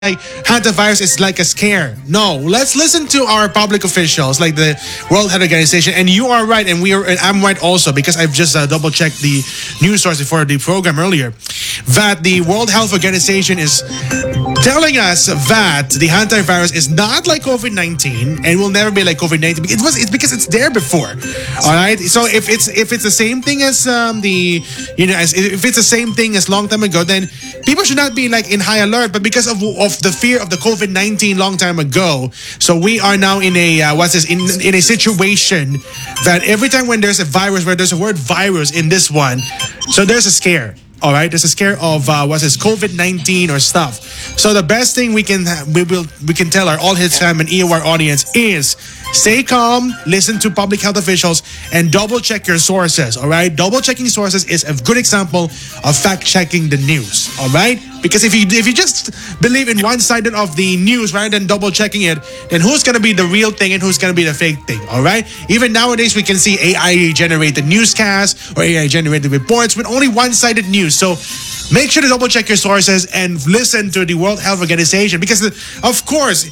hantavirus is like a scare. No, let's listen to our public officials like the World Health Organization. And you are right, and I'm right also because I've just double checked the news source before the program earlier that the World Health Organization is telling us that the hantavirus is not like COVID-19 and will never be like COVID-19. It's because it's there before. All right. So if it's the same thing as if it's the same thing as long time ago, then people should not be like in high alert. But because of the fear of the COVID-19 long time ago, so we are now in a in a situation that every time when there's a virus, where there's a word virus in this one, so there's a scare. All right, there's a scare of COVID-19 or stuff. So the best thing we can tell our All Hits fam and EOR audience is stay calm, listen to public health officials, and double check your sources. All right, double checking sources is a good example of fact checking the news. All right, because if you just believe in one side of the news rather than double checking it, then who's gonna be the real thing and who's gonna be the fake thing? All right, even nowadays we can see AI generated newscasts or AI generated reports with only one-sided news. So make sure to double check your sources and listen to the World Health Organization because, of course,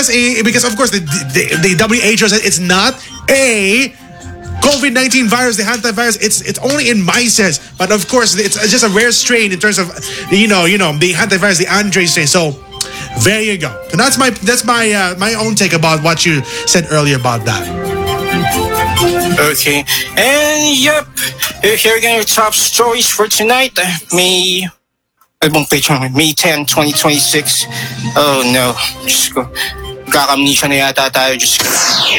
the WHO says it's not a COVID-19 virus, the hantavirus. It's only in mice, but of course it's just a rare strain in terms of the hantavirus, the Andre strain. So there you go. So that's my own take about what you said earlier about that. Okay, and yep, here again your top stories for tonight. May 10, 2026. Oh no, Diyos ko. Kakamnisya na yata tayo, Diyos ko.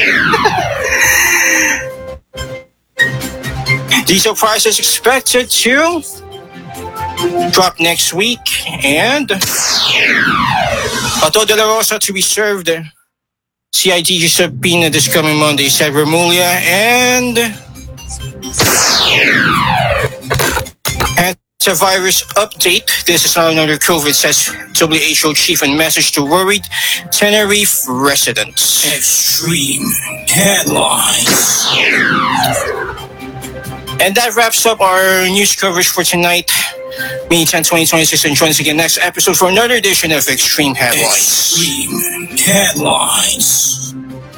Diesel prices expected to drop next week, and Pato de la Rosa to be served CIDG subpoena this coming Monday, said Remulla, and antivirus update. This is not another COVID, says WHO chief in message to worried Tenerife residents. Extreme headlines. And that wraps up our news coverage for tonight. May 10, 2026, and join us again next episode for another edition of Extreme Headlines. Extreme Headlines.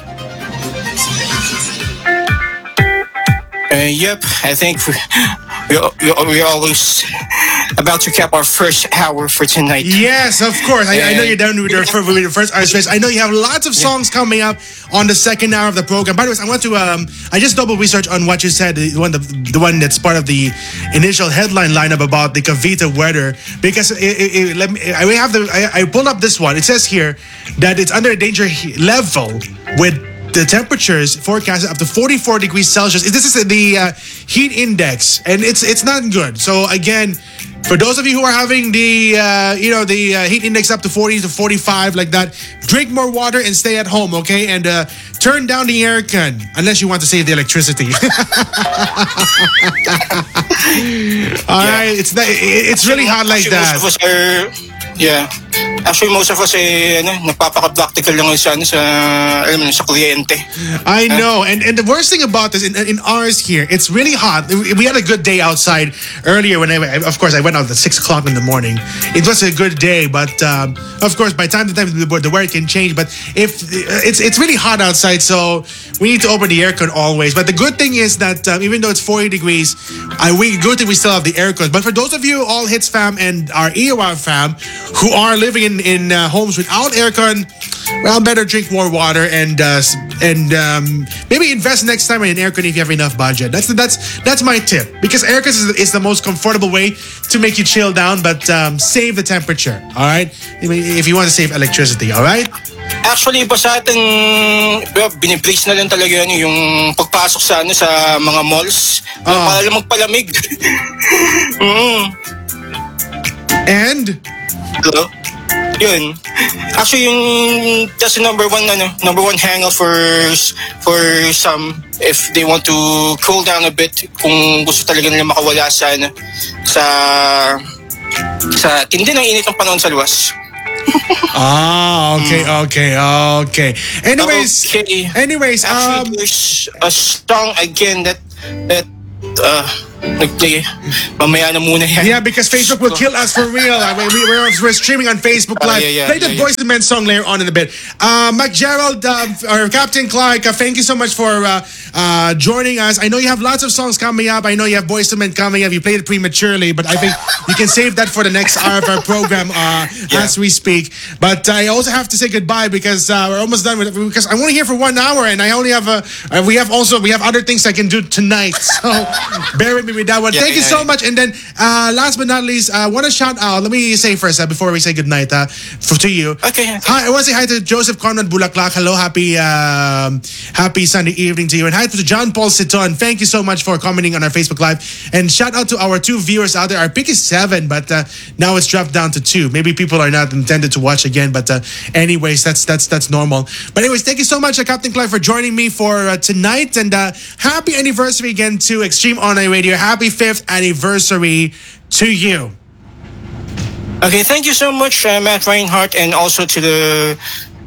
Yep, I think we're always about to cap our first hour for tonight. Yes, of course. I know you're done with your first hour space. I know you have lots of songs coming up on the second hour of the program. By the way, I want to I just double research on what you said, the one that's part of the initial headline lineup about the Cavite weather, because I pulled up this one. It says here that it's under a danger level with the temperatures forecasted up to 44 degrees Celsius. This is the heat index, and it's not good. So again, for those of you who are having the heat index up to 40 to 45 like that, drink more water and stay at home, okay? And turn down the aircon unless you want to save the electricity. All right, it's really hot like that. Yeah. Actually, most of us nagpapaka-practical lang sa kliyente. I know. And the worst thing about this, in ours here, it's really hot. We had a good day outside earlier when I went out at 6 o'clock in the morning. It was a good day, but of course, by time to time, the weather can change. But if it's really hot outside, so we need to open the aircon always. But the good thing is that even though it's 40 degrees, good thing we still have the aircon. But for those of you, All Hits fam and our EOR fam, who are living in homes without aircon, well, better drink more water and maybe invest next time in an aircon if you have enough budget. That's my tip, because aircon is the most comfortable way to make you chill down, but save the temperature. All right, if you want to save electricity. All right. Actually, iba sa atin, binibrace na lang talaga yung pagpasok sa mga malls. Para lang magpalamig. And hello? Yun. Actually, that's the number one hangout for some if they want to cool down a bit, kung gusto talaga nila makawala sa tindi ng init ng panahon sa luwas. Okay. Anyways, actually, there's a song again that Mamaya na muna yan. Yeah, because Facebook will kill us for real. We're streaming on Facebook Live. Play the Boys and Men song later on in a bit. McGerald, or Captain Clark, thank you so much for joining us. I know you have lots of songs coming up. I know you have Boys and Men coming up. You played it prematurely, but I think you can save that for the next hour of our program as we speak. But I also have to say goodbye because we're almost done with it. Because I'm only here for 1 hour, and I only have we have other things I can do tonight. So bear with me with that one. Thank you so much. And then last but not least, I want to shout out. Let me say first before we say goodnight to you. Okay. Hi, I want to say hi to Joseph Conrad Bulaklak. Hello, happy Sunday evening to you. And hi to John Paul Siton. Thank you so much for commenting on our Facebook Live. And shout out to our 2 viewers out there. Our pick is 7, but now it's dropped down to 2. Maybe people are not intended to watch again, but anyways, that's normal. But anyways, thank you so much, Captain Clive, for joining me for tonight. And happy anniversary again to Extreme Online Radio. Happy 5th anniversary to you. Okay, thank you so much, Matt Reinhardt, and also to the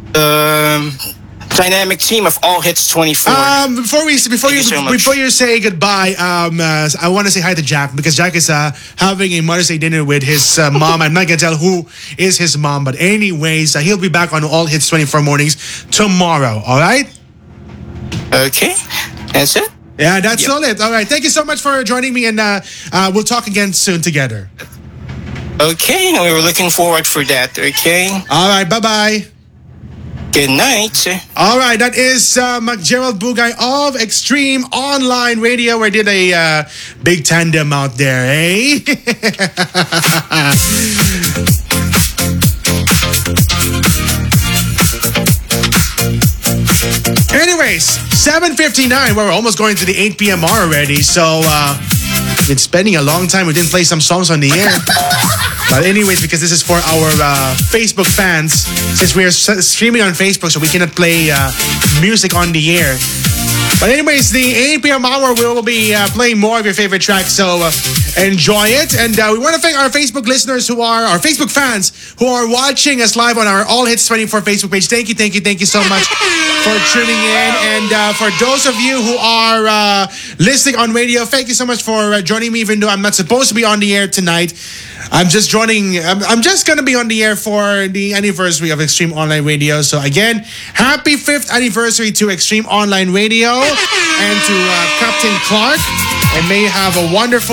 dynamic team of All Hits 24. Before you say goodbye, I want to say hi to Jack because Jack is having a Mother's Day dinner with his mom. I'm not gonna tell who is his mom, but anyways, he'll be back on All Hits 24 mornings tomorrow. All right? Okay, that's it. Yeah, that's all it. All right, thank you so much for joining me, and we'll talk again soon together. Okay, we were looking forward for that. Okay. All right, bye-bye. Good night. All right, that is McGerald Bugay of Extreme Online Radio. We did a big tandem out there, eh? Anyways, 7:59. We're almost going to the 8 p.m. hour already, so been spending a long time. We didn't play some songs on the air. But anyways, because this is for our Facebook fans, since we're streaming on Facebook, so we cannot play music on the air. But anyways, the 8 p.m. hour, we will be playing more of your favorite tracks, so enjoy it. And we want to thank our Facebook listeners who are, our Facebook fans who are watching us live on our All Hits 24 Facebook page. Thank you so much for tuning in. And for those of you who are listening on radio, thank you so much for joining me, even though I'm not supposed to be on the air tonight. I'm just going to be on the air for the anniversary of Extreme Online Radio. So again, happy 5th anniversary to Extreme Online Radio and to Captain Clark. And may you have a wonderful,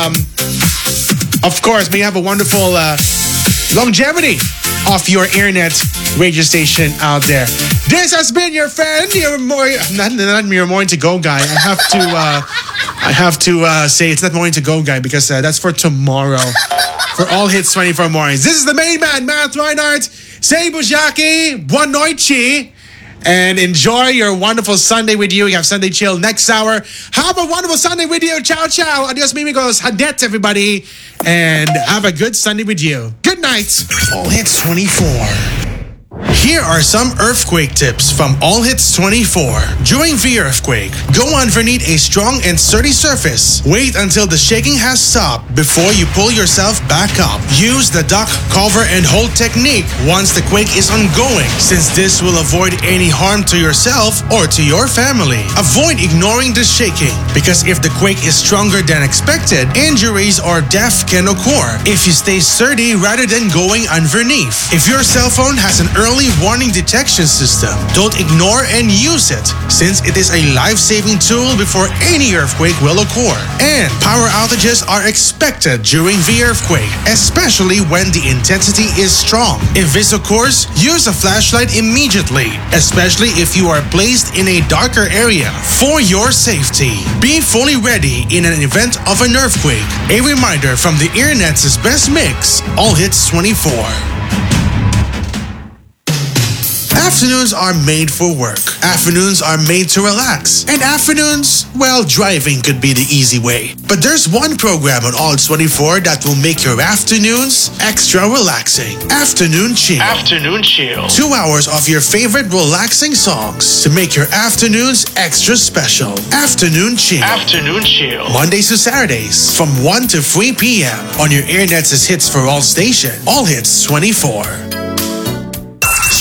longevity of your internet radio station out there. This has been your friend, not your Morning to Go guy. I have to say it's not Morning to Go guy because that's for tomorrow. For All Hits 24 mornings. This is the main man, Matt Reinhardt. Say Bujaki, buon noite, and enjoy your wonderful Sunday with you. You have Sunday Chill next hour. Have a wonderful Sunday with you. Ciao, ciao. Adios, mimigos. Hadet, everybody. And have a good Sunday with you. Good night. All Hits 24. Here are some earthquake tips from All Hits 24. During the earthquake, go underneath a strong and sturdy surface. Wait until the shaking has stopped before you pull yourself back up. Use the duck, cover, and hold technique once the quake is ongoing, since this will avoid any harm to yourself or to your family. Avoid ignoring the shaking, because if the quake is stronger than expected, injuries or death can occur if you stay sturdy rather than going underneath. If your cell phone has an early warning detection system, don't ignore and use it, since it is a life-saving tool before any earthquake will occur. And power outages are expected during the earthquake, especially when the intensity is strong. If this occurs, use a flashlight immediately, especially if you are placed in a darker area, for your safety. Be fully ready in an event of an earthquake. A reminder from the Internet's best mix, All Hits 24. Afternoons are made for work. Afternoons are made to relax. And afternoons, well, driving could be the easy way. But there's one program on All 24 that will make your afternoons extra relaxing. Afternoon Chill. Afternoon Chill. 2 hours of your favorite relaxing songs to make your afternoons extra special. Afternoon Chill. Afternoon Chill. Mondays to Saturdays from 1 to 3 p.m. on your Internet's hits for all station. All Hits 24.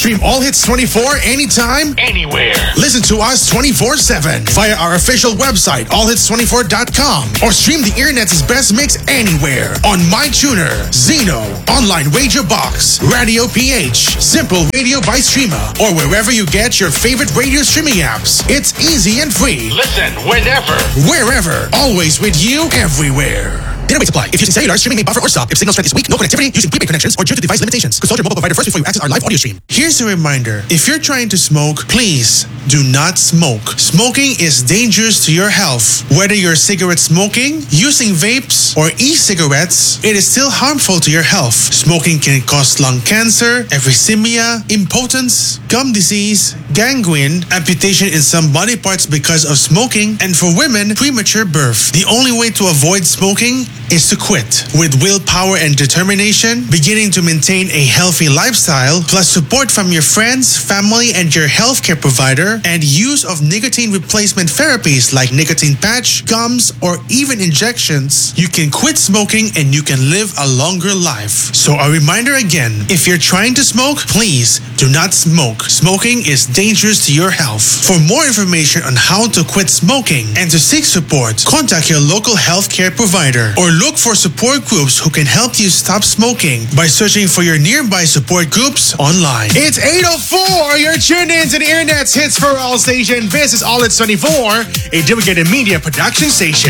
Stream All Hits 24 anytime, Anywhere. listen to us 24/7 via our official website, allhits24.com, or stream the internet's best mix anywhere on MyTuner, Zeno, Online Radio Box, Radio PH, Simple Radio by Streama, or wherever you get your favorite radio streaming apps. It's easy and free. Listen whenever. Wherever, always with you, everywhere. Data rates apply. If using cellular, streaming may buffer or stop. If signal strength is weak, no connectivity, using prepaid connections, or due to device limitations. Consult your mobile provider first before you access our live audio stream. Here's a reminder. If you're trying to smoke, please do not smoke. Smoking is dangerous to your health. Whether you're cigarette smoking, using vapes, or e-cigarettes, it is still harmful to your health. Smoking can cause lung cancer, emphysema, impotence, gum disease, gangrene, amputation in some body parts because of smoking, and for women, premature birth. The only way to avoid smoking is to quit. With willpower and determination, beginning to maintain a healthy lifestyle, plus support from your friends, family, and your healthcare provider, and use of nicotine replacement therapies like nicotine patch, gums, or even injections, you can quit smoking and you can live a longer life. So a reminder again, if you're trying to smoke, please do not smoke. Smoking is dangerous to your health. For more information on how to quit smoking and to seek support, contact your local healthcare provider or look for support groups who can help you stop smoking by searching for your nearby support groups online. It's 8:04. You're tuned in to the Internet's Hits for All station. This is All Hits 24, a dedicated media production station.